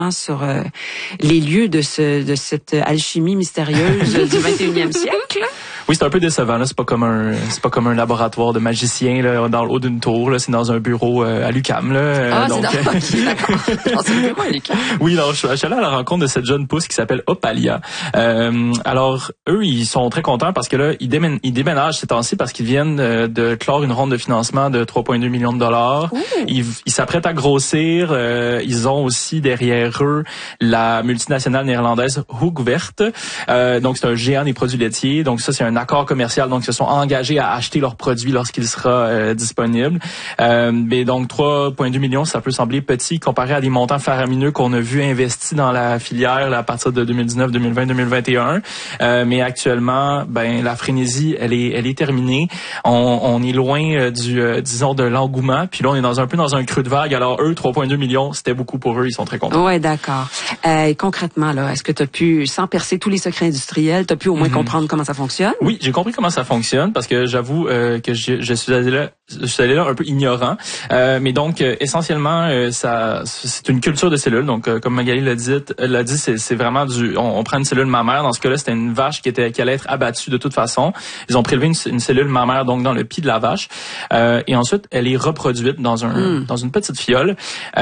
sur les lieux de cette alchimie mystérieuse du 21e siècle. Oui, c'est un peu décevant là, c'est pas comme un laboratoire de magicien là dans le haut d'une tour là, c'est dans un bureau à l'UQAM là. Donc d'accord. Dans un bureau à l'UQAM. Oui, alors je suis allé à la rencontre de cette jeune pousse qui s'appelle Opalia. Alors eux, ils sont très contents parce que là ils déménagent ces temps-ci parce qu'ils viennent de clore une ronde de financement de 3,2 millions de dollars. Ils s'apprêtent à grossir, ils ont aussi derrière eux la multinationale néerlandaise Hoogvert. Donc c'est un géant des produits laitiers. Donc ça c'est un accord commercial, donc ils se sont engagés à acheter leurs produits lorsqu'il sera disponible. Mais donc 3,2 millions, ça peut sembler petit comparé à des montants faramineux qu'on a vu investis dans la filière là, à partir de 2019, 2020, 2021. Mais actuellement, la frénésie, elle est terminée. On est loin disons de l'engouement. Puis là, on est un peu dans un creux de vague. Alors eux, 3,2 millions, c'était beaucoup pour eux. Ils sont très contents. Ouais, d'accord. Concrètement, là, est-ce que tu as pu, sans percer tous les secrets industriels, tu as pu au moins comprendre comment ça fonctionne? Oui, j'ai compris comment ça fonctionne parce que j'avoue que je suis allé là un peu ignorant. Mais donc essentiellement c'est une culture de cellules. Donc comme Magali l'a dit, c'est vraiment on prend une cellule mammaire. Dans ce cas-là, c'était une vache qui allait être abattue de toute façon. Ils ont prélevé une cellule mammaire donc dans le pied de la vache et ensuite elle est reproduite dans une petite fiole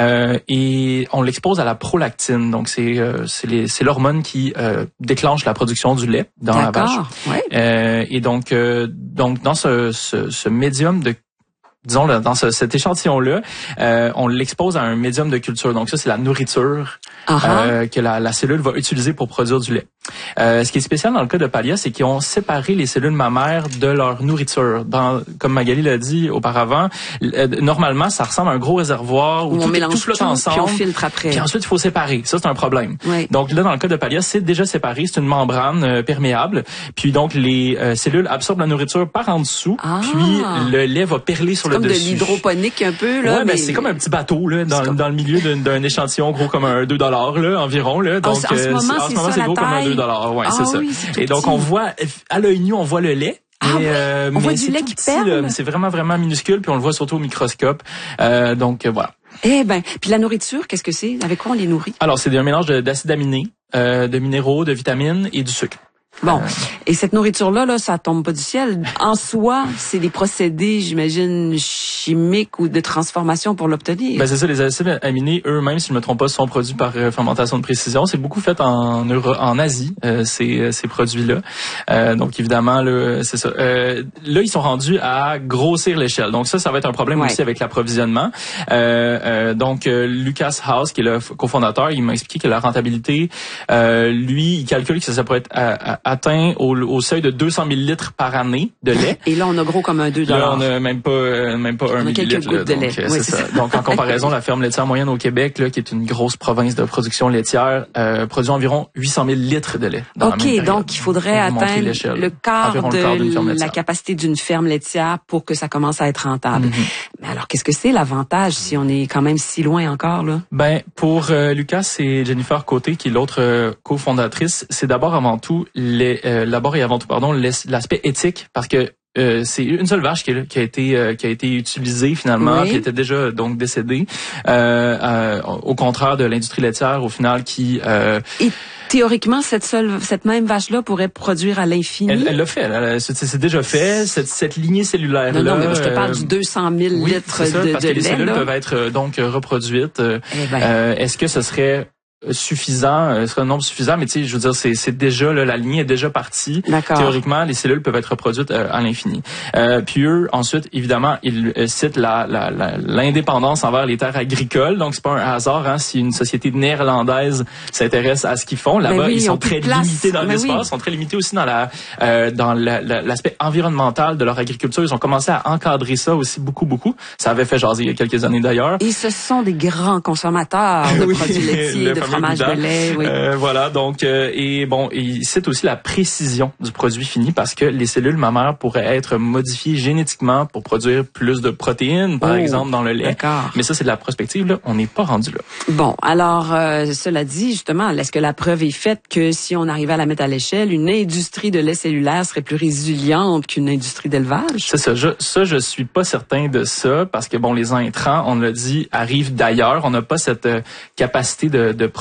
et on l'expose à la prolactine. Donc c'est l'hormone qui déclenche la production du lait dans la vache. Ouais. Et donc dans ce médium de disons là, dans cet échantillon-là, on l'expose à un médium de culture. Donc ça, c'est la nourriture que la cellule va utiliser pour produire du lait. Ce qui est spécial dans le cas de Palia, c'est qu'ils ont séparé les cellules mammaires de leur nourriture. Comme Magali l'a dit auparavant, normalement, ça ressemble à un gros réservoir où on mélange tout flotte ensemble. Puis on filtre après. Puis ensuite, il faut séparer. Ça, c'est un problème. Oui. Donc là, dans le cas de Palia, c'est déjà séparé. C'est une membrane perméable. Puis donc, les cellules absorbent la nourriture par en dessous. Puis le lait va perler sur le dessus. C'est comme de l'hydroponique un peu, là. Ouais, mais c'est comme un petit bateau, là, dans le milieu d'un échantillon gros comme un $2, là, environ, là. Donc, en ce moment, c'est gros comme un $2. Ouais, c'est ça. Oui, et donc, on voit, à l'œil nu, on voit le lait. On voit du lait qui perle. C'est vraiment, vraiment minuscule, puis on le voit surtout au microscope. Donc, voilà. Puis la nourriture, qu'est-ce que c'est? Avec quoi on les nourrit? Alors, c'est un mélange d'acides aminés, de minéraux, de vitamines et du sucre. Bon, et cette nourriture-là, ça tombe pas du ciel. En soi, c'est des procédés, j'imagine, chimiques ou de transformation pour l'obtenir. C'est ça, les acides aminés, eux-mêmes, si je ne me trompe pas, sont produits par fermentation de précision. C'est beaucoup fait en Asie, ces produits-là. Donc, évidemment, là, c'est ça. Là, ils sont rendus à grossir l'échelle. Donc, ça va être un problème aussi avec l'approvisionnement. Donc, Lucas House, qui est le cofondateur, il m'a expliqué que la rentabilité, lui, il calcule que ça pourrait être atteint au seuil de 200 millilitres par année de lait. Et là, on a gros comme un $2. Là, on a même pas un millilitre. Quelques gouttes de lait. C'est ça. Donc, en comparaison, la ferme laitière moyenne au Québec, là, qui est une grosse province de production laitière, produit environ 800 000 litres de lait. Donc il faudrait atteindre le quart de la capacité d'une ferme laitière pour que ça commence à être rentable. Mais alors, qu'est-ce que c'est l'avantage si on est quand même si loin encore, là? Pour Lucas et Jennifer Côté, qui est l'autre cofondatrice, c'est d'abord et avant tout, l'aspect éthique, parce que c'est une seule vache qui a été utilisée finalement, qui était déjà donc décédée, au contraire de l'industrie laitière au final qui Et théoriquement, cette même vache-là pourrait produire à l'infini. Elle l'a fait. C'est déjà fait. Cette lignée cellulaire là. Non, mais je te parle du 200 000 litres de lait. Parce que les cellules peuvent être donc reproduites. Est-ce que ce serait suffisant, ce serait un nombre suffisant, mais tu sais, je veux dire, c'est déjà là, la ligne est déjà partie. Théoriquement, les cellules peuvent être reproduites à l'infini. Puis eux, ensuite, évidemment, ils citent l'indépendance envers les terres agricoles. Donc c'est pas un hasard si une société néerlandaise s'intéresse à ce qu'ils font. Là-bas, ils sont très limités dans l'espace, sont très limités aussi dans l'aspect environnemental de leur agriculture. Ils ont commencé à encadrer ça aussi beaucoup. Ça avait fait jaser il y a quelques années d'ailleurs. Et ce sont des grands consommateurs de produits laitiers, de fromage de lait, voilà, donc il cite aussi la précision du produit fini parce que les cellules mammaires pourraient être modifiées génétiquement pour produire plus de protéines, par exemple, dans le lait. Mais ça, c'est de la prospective, là. On n'est pas rendu là. Bon, alors, cela dit, justement, est-ce que la preuve est faite que si on arrivait à la mettre à l'échelle, une industrie de lait cellulaire serait plus résiliente qu'une industrie d'élevage? C'est ça. Je suis pas certain de ça parce que, les intrants, on l'a dit, arrivent d'ailleurs. On n'a pas cette capacité de